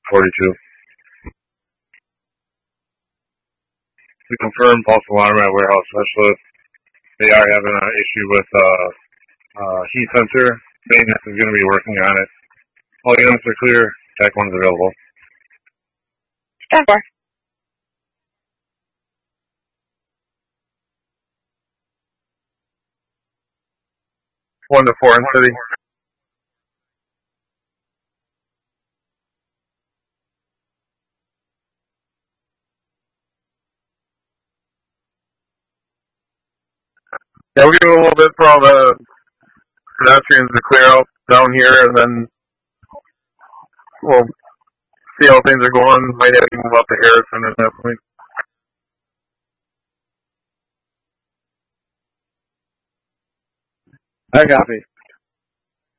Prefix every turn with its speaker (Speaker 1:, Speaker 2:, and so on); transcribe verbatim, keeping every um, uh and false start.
Speaker 1: forty-two. We confirmed false alarm at warehouse specialist. They are having an issue with uh, uh, heat sensor. Maintenance is going to be working on it. All units are clear. Tech one's available.
Speaker 2: Stand by.
Speaker 1: One to four in city. Yeah, we'll give it a little bit for all the pedestrians to clear out down here, and then we'll see how things are going. Might have to move up to Harrison at that point.
Speaker 3: I copy.